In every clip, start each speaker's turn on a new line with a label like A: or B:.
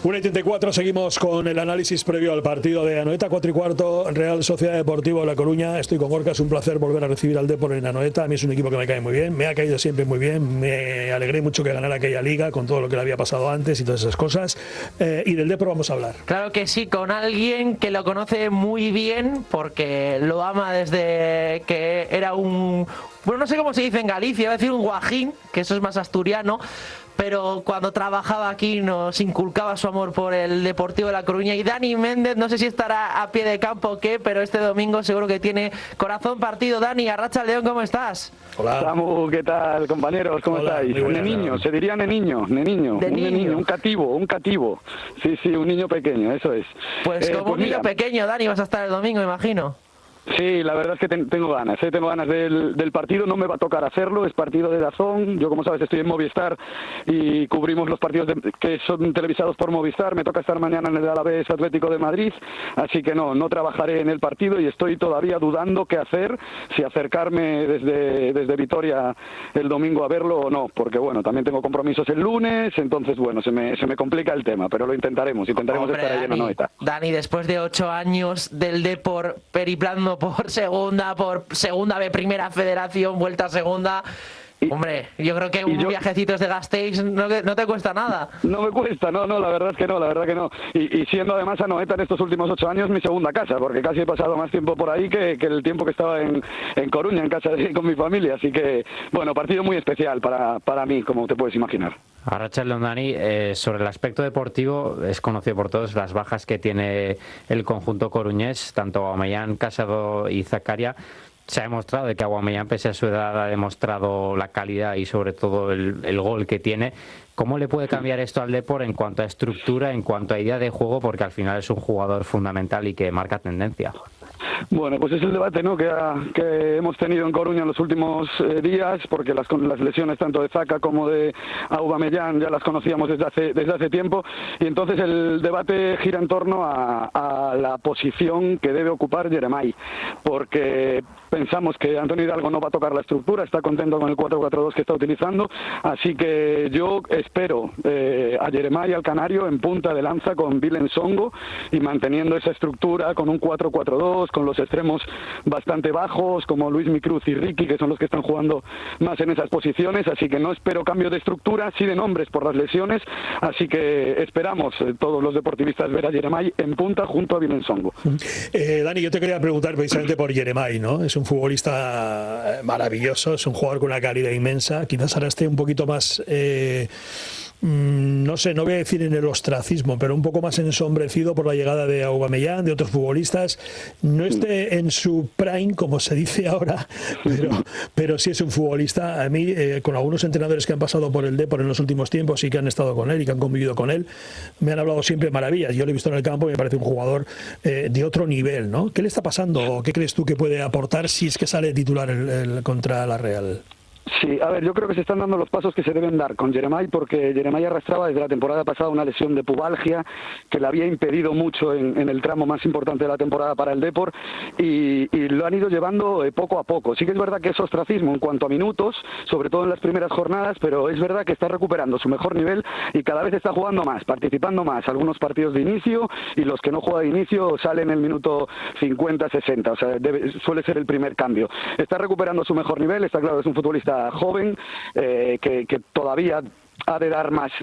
A: 1:34, seguimos con el análisis previo al partido de Anoeta, 4:15, Real Sociedad Deportiva de La Coruña. Estoy con Gorka, es un placer volver a recibir al Depor en Anoeta. A mí es un equipo que me cae muy bien, me ha caído siempre muy bien, me alegré mucho que ganara aquella liga con todo lo que le había pasado antes y todas esas cosas. Y del Depor vamos a hablar.
B: Claro que sí, con alguien que lo conoce muy bien porque lo ama desde que era un... Bueno, no sé cómo se dice en Galicia, voy a decir un guajín, que eso es más asturiano, pero cuando trabajaba aquí nos inculcaba su amor por el Deportivo de La Coruña. Y Dani Méndez, no sé si estará a pie de campo o qué, pero este domingo seguro que tiene corazón partido. Dani, Arratsaldeon, ¿cómo estás?
C: Hola. Samu, ¿qué tal, compañeros? ¿Cómo estáis? Neniño, se diría neniño, un cativo. Sí, un niño pequeño, eso es.
B: Pues como un niño pequeño, Dani, vas a estar el domingo, imagino.
C: Sí, la verdad es que tengo ganas del partido. No me va a tocar hacerlo, es partido de DAZN. Yo, como sabes, estoy en Movistar y cubrimos los partidos que son televisados por Movistar. Me toca estar mañana en el Alavés Atlético de Madrid, así que no trabajaré en el partido y estoy todavía dudando qué hacer, si acercarme desde Vitoria el domingo a verlo o no, porque bueno, también tengo compromisos el lunes, entonces bueno, se me complica el tema, pero lo intentaremos estar ahí en Anoeta.
B: Dani, después de 8 años del Depor periplando por segunda B, primera federación, vuelta a segunda. Hombre, yo creo que un viajecito de Gasteiz no te cuesta nada.
C: No me cuesta, no, la verdad es que no. Y siendo además Anoeta en estos últimos 8 años mi segunda casa, porque casi he pasado más tiempo por ahí que el tiempo que estaba en Coruña, en casa con mi familia. Así que, bueno, partido muy especial para mí, como te puedes imaginar.
D: Arratsaldeon, Dani, sobre el aspecto deportivo, es conocido por todos las bajas que tiene el conjunto coruñés, tanto Aubameyang, Casado y Zakaria. Se ha demostrado de que Aubameyang, pese a su edad, ha demostrado la calidad y sobre todo el gol que tiene. ¿Cómo le puede cambiar esto al Depor en cuanto a estructura, en cuanto a idea de juego? Porque al final es un jugador fundamental y que marca tendencia.
C: Bueno, pues es el debate, ¿no?, que hemos tenido en Coruña en los últimos días, porque las lesiones tanto de Zaka como de Aubameyang ya las conocíamos desde hace tiempo, y entonces el debate gira en torno a la posición que debe ocupar Yeremay, porque pensamos que Antonio Hidalgo no va a tocar la estructura, está contento con el 4-4-2 que está utilizando, así que yo espero a Yeremay, al canario, en punta de lanza con Willem Songo y manteniendo esa estructura con un 4-4-2, con los extremos bastante bajos como Luis Micruz y Ricky, que son los que están jugando más en esas posiciones, así que no espero cambio de estructura, sí de nombres por las lesiones, así que esperamos todos los deportivistas ver a Yeremay en punta junto a Willem Songo.
A: Dani, yo te quería preguntar precisamente por Yeremay, ¿no? Es un futbolista maravilloso, es un jugador con una calidad inmensa, quizás ahora esté un poquito más... no sé, no voy a decir en el ostracismo, pero un poco más ensombrecido por la llegada de Aubameyang, de otros futbolistas. No esté en su prime, como se dice ahora, pero sí es un futbolista. A mí, con algunos entrenadores que han pasado por el Depor en los últimos tiempos y que han estado con él y que han convivido con él, me han hablado siempre maravillas. Yo lo he visto en el campo y me parece un jugador de otro nivel, ¿no? ¿Qué le está pasando? ¿Qué crees tú que puede aportar si es que sale titular contra la Real?
C: Sí, a ver, yo creo que se están dando los pasos que se deben dar con Yeremay, porque Yeremay arrastraba desde la temporada pasada una lesión de pubalgia que le había impedido mucho en el tramo más importante de la temporada para el Depor y lo han ido llevando poco a poco. Sí que es verdad que es ostracismo en cuanto a minutos, sobre todo en las primeras jornadas, pero es verdad que está recuperando su mejor nivel y cada vez está jugando más, participando más, algunos partidos de inicio y los que no juega de inicio salen en el minuto 50-60, o sea, suele ser el primer cambio. Está recuperando su mejor nivel, está claro, es un futbolista joven que todavía ha de dar más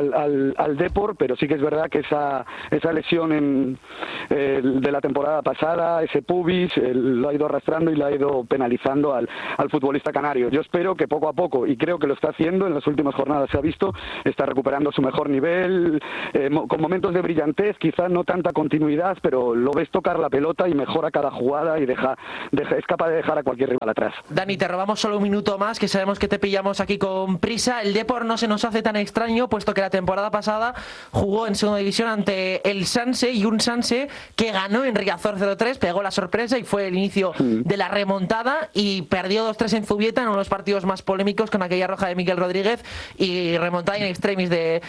C: al Depor, pero sí que es verdad que esa lesión de la temporada pasada, ese pubis, lo ha ido arrastrando y lo ha ido penalizando al futbolista canario. Yo espero que poco a poco, y creo que lo está haciendo, en las últimas jornadas se ha visto, está recuperando su mejor nivel, con momentos de brillantez, quizás no tanta continuidad, pero lo ves tocar la pelota y mejora cada jugada y es capaz de dejar a cualquier rival atrás.
B: Dani, te robamos solo un minuto más, que sabemos que te pillamos aquí con prisa. El Depor no se nos hace tan extraño, puesto que la temporada pasada jugó en segunda división ante el Sanse, y un Sanse que ganó en Riazor 0-3, pegó la sorpresa y fue el inicio de la remontada, y perdió 2-3 en Zubieta en uno de los partidos más polémicos con aquella roja de Miguel Rodríguez, y remontada in extremis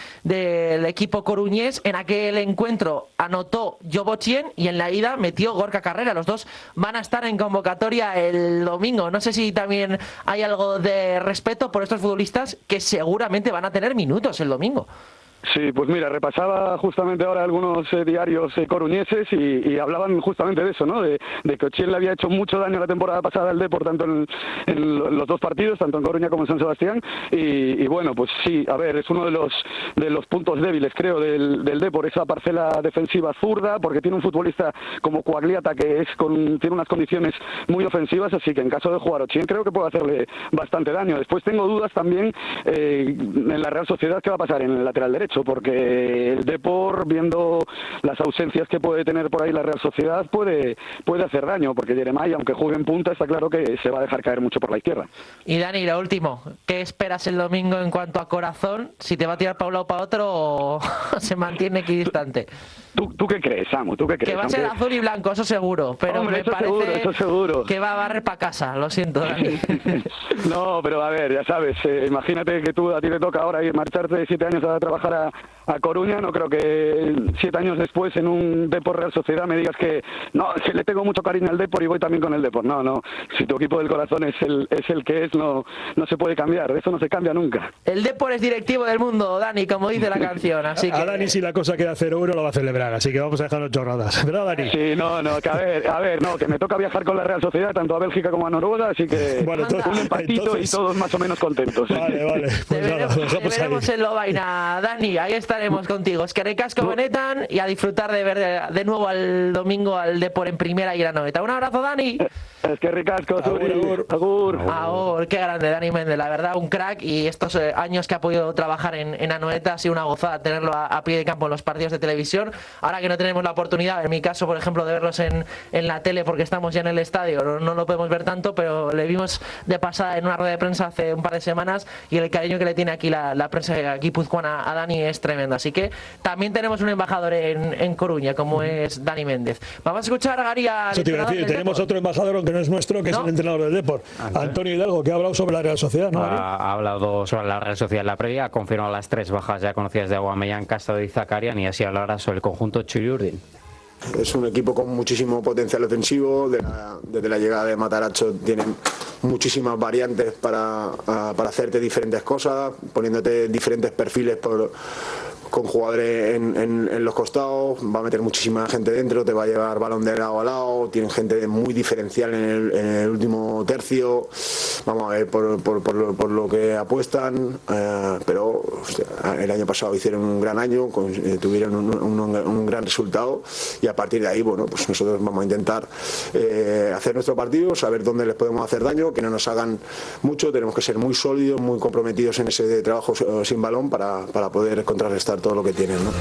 B: del equipo coruñés. En aquel encuentro anotó Jobochien y en la ida metió Gorka Carrera. Los dos van a estar en convocatoria el domingo. No sé si también hay algo de respeto por estos futbolistas que seguramente van a tener minutos el domingo.
C: Sí, pues mira, repasaba justamente ahora algunos diarios coruñeses y hablaban justamente de eso, ¿no? De que Ochieng le había hecho mucho daño la temporada pasada al Depor, tanto en los dos partidos, tanto en Coruña como en San Sebastián. Y bueno, pues sí, a ver, es uno de los puntos débiles, creo, del Depor, esa parcela defensiva zurda, porque tiene un futbolista como Coagliata que tiene unas condiciones muy ofensivas, así que en caso de jugar Ochieng creo que puede hacerle bastante daño. Después tengo dudas también en la Real Sociedad qué va a pasar en el lateral derecho, porque el Depor, viendo las ausencias que puede tener por ahí la Real Sociedad, puede hacer daño, porque Yeremay, aunque juegue en punta, está claro que se va a dejar caer mucho por la izquierda.
B: Y Dani, lo último, ¿qué esperas el domingo en cuanto a corazón? ¿Si te va a tirar para un lado o para otro o se mantiene equidistante?
C: ¿Tú qué crees, Samu? ¿Tú qué crees?
B: Que va a ser azul y blanco, eso seguro, pero
C: hombre,
B: me parece
C: eso seguro.
B: que va a barrer para casa, lo siento, Dani.
C: No, pero a ver, ya sabes, imagínate que a ti te toca ahora ir marcharte de 7 años a trabajar a Coruña, no creo que 7 años después en un Depor Real Sociedad me digas que no, es que le tengo mucho cariño al Depor y voy también con el Depor. No, si tu equipo del corazón es el que es, no se puede cambiar, eso no se cambia nunca.
B: El Depor es directivo del mundo, Dani, como dice la canción, así que...
A: A Dani, si la cosa queda 0-1 lo va a celebrar, así que vamos a dejarnos chorradas, ¿verdad, Dani?
C: Sí, que a ver, que me toca viajar con la Real Sociedad tanto a Bélgica como a Noruega, así que
A: bueno,
C: un empatito y todos más o menos contentos.
A: Vale, pues nada,
B: te veremos en Lovaina, Dani, ahí estaremos contigo. Es que recasco benetan y a disfrutar de ver de nuevo al domingo al Depor en primera y la noveta. Un abrazo, Dani.
C: Es que ricasco, agur.
B: Qué grande, Dani Méndez, la verdad, un crack, y estos años que ha podido trabajar en Anoeta ha sido una gozada tenerlo a pie de campo en los partidos de televisión. Ahora que no tenemos la oportunidad, en mi caso, por ejemplo, de verlos en la tele porque estamos ya en el estadio, no lo podemos ver tanto, pero le vimos de pasada en una rueda de prensa hace un par de semanas y el cariño que le tiene aquí la prensa guipuzcoana a Dani es tremendo. Así que también tenemos un embajador en Coruña, como es Dani Méndez. Vamos a escuchar a Gary.
A: Eso te iba a decir, tenemos otro embajador, aunque no es nuestro, que es el entrenador del Depor, Antonio Hidalgo, que ha hablado sobre la Real Sociedad, ¿no?
D: Ha hablado sobre la Real Sociedad en la previa, ha confirmado las 3 bajas ya conocidas de Aubameyang, Casado y Zakarian, y así hablará sobre el conjunto Txuri-Urdin.
E: Es un equipo con muchísimo potencial ofensivo. Desde la llegada de Matarazzo tienen muchísimas variantes para hacerte diferentes cosas, poniéndote diferentes perfiles con jugadores en los costados. Va a meter muchísima gente dentro, te va a llevar balón de lado a lado, tienen gente muy diferencial en el último tercio. Vamos a ver por lo que apuestan, pero el año pasado hicieron un gran año, tuvieron un gran resultado, y a partir de ahí, bueno, pues nosotros vamos a intentar hacer nuestro partido, saber dónde les podemos hacer daño, que no nos hagan mucho. Tenemos que ser muy sólidos, muy comprometidos en ese trabajo sin balón para poder contrarrestar todo lo que tienen, ¿no?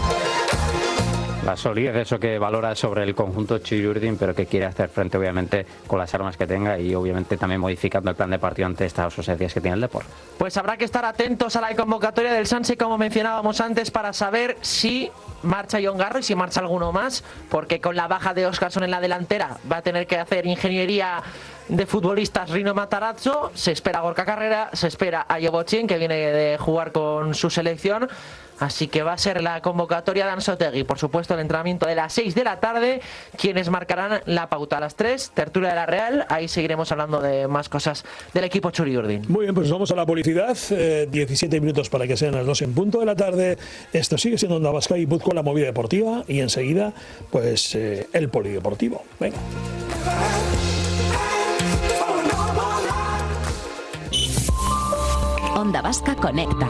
D: La solidez, eso que valora sobre el conjunto Txuri-Urdin, pero que quiere hacer frente, obviamente, con las armas que tenga y, obviamente, también modificando el plan de partido ante estas ausencias que tiene el Depor.
B: Pues habrá que estar atentos a la convocatoria del Sanse, como mencionábamos antes, para saber si marcha Jon Garro y si marcha alguno más, porque con la baja de Óscarson en la delantera va a tener que hacer ingeniería de futbolistas Rino Matarazzo. Se espera a Gorka Carrera, se espera a Yobo Ochieng, que viene de jugar con su selección. Así que va a ser la convocatoria de Anzoátegui. Por supuesto, el entrenamiento de las 6 de la tarde, quienes marcarán la pauta a las 3, tertulia de la Real. Ahí seguiremos hablando de más cosas del equipo Txuri-Urdin.
A: Muy bien, pues vamos a la publicidad. 17 minutos para que sean las 2 en punto de la tarde. Esto sigue siendo Onda Vasca y Guipúzcoa, la movida deportiva, y enseguida, pues el polideportivo. Venga.
F: Onda Vasca conecta.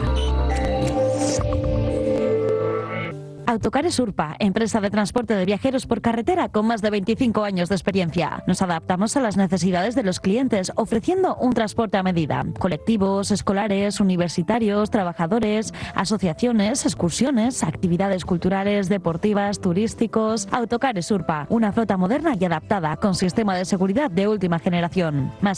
F: Autocares Urpa, empresa de transporte de viajeros por carretera con más de 25 años de experiencia. Nos adaptamos a las necesidades de los clientes, ofreciendo un transporte a medida. Colectivos, escolares, universitarios, trabajadores, asociaciones, excursiones, actividades culturales, deportivas, turísticos. Autocares Urpa, una flota moderna y adaptada con sistema de seguridad de última generación. Más